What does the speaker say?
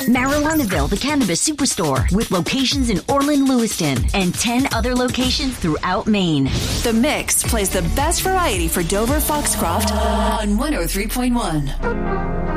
Marijuanaville, the Cannabis Superstore, with locations in Orland, Lewiston, and 10 other locations throughout Maine. The Mix plays the best variety for Dover Foxcroft on 103.1.